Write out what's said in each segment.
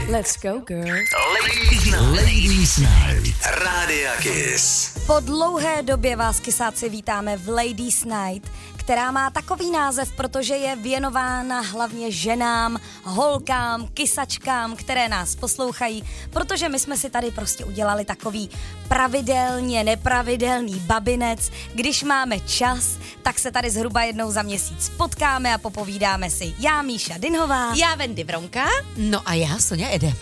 Let's go, girl. Ladies Night. Rádia Kiss. Po dlouhé době vás, kysáci, vítáme v Ladies Night, která má takový název, protože je věnována hlavně ženám, holkám, kysačkám, které nás poslouchají, protože my jsme si tady prostě udělali takový pravidelně nepravidelný babinec. Když máme čas, tak se tady zhruba jednou za měsíc potkáme a popovídáme si. Já Míša Dinhová. Já Wendy Bronka. No a já Sonja Ede.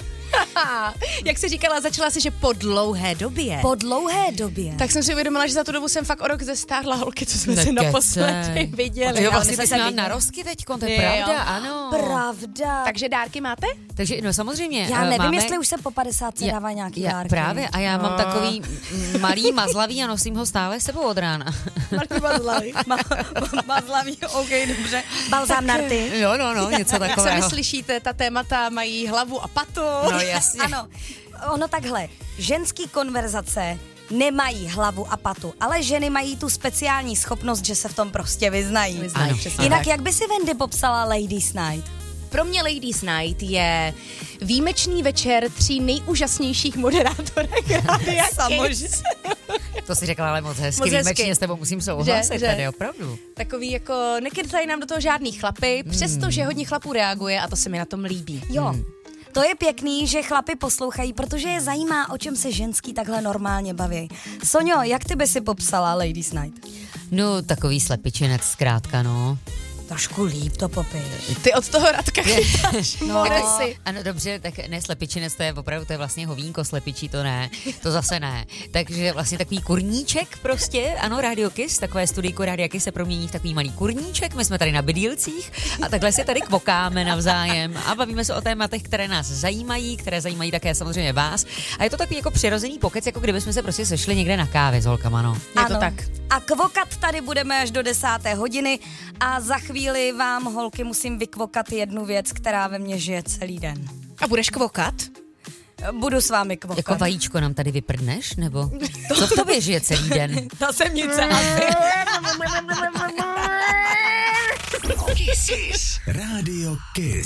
Jak jsi říkala, začala si, že po dlouhé době. Po dlouhé době. Tak jsem si uvědomila, že za tu dobu jsem fakt o rok zestárla, holky, co jsme si naposledy viděli. Jo, Ale vlastně my ty jsme jsi měla se narozky teďko, to je Jo. pravda, ano. Pravda. Takže dárky máte? Takže no samozřejmě. Já nevím, máme... jestli už se po 50 dává nějaký dárky. Právě, a já mám takový malý mazlavý a nosím ho stále s sebou od rána. Mazlavý. Mazlavý, OK, dobře. Balzám na rty. Jo, no, něco Jak takového. sami slyšíte, ta témata mají hlavu a patu. No jasně. Ano, ono takhle, ženský konverzace nemají hlavu a patu, ale ženy mají tu speciální schopnost, že se v tom prostě vyznají. Ano. Přesně Jinak tak. jak by si Wendy popsala Ladies Night? Pro mě Ladies Night je výjimečný večer 3 nejúžasnějších moderátorek Rádia Kiss. To si řekla ale moc hezky, Moc hezky. výjimečně s tebou musím souhlasit, Že? tady opravdu. Takový jako, nekecají nám do toho žádný chlapy, přestože hodně chlapů reaguje a to se mi na tom líbí. Jo. To je pěkný, že chlapi poslouchají, protože je zajímá, o čem se ženský takhle normálně baví. Soňo, jak ty by si popsala Ladies Night? No, takový slepičinec zkrátka, no. Trošku líp to popiješ. Ty od toho Radka chytáš, Moresy. Ano, dobře, tak ne slepičinec, to je opravdu, to je vlastně hovínko slepičí, to ne, to zase ne. Takže vlastně takový kurníček prostě, ano, Radio Kiss, takové studijko Radio Kiss se promění v takový malý kurníček, my jsme tady na bydýlcích a takhle si tady kvokáme navzájem a bavíme se o tématech, které nás zajímají, které zajímají také samozřejmě vás. A je to takový jako přirozený pokec, jako kdybychom se prostě sešli někde na kávě s holkama, no. Je to tak. A kvokat tady budeme až do 10. hodiny a za chvíli vám, holky, musím vykvokat jednu věc, která ve mně žije celý den. A budeš kvokat? Budu s vámi kvokat. Jako vajíčko nám tady vyprdneš, nebo co v tobě žije celý den? Ta semnice asi. Kiss. Radio Kiss.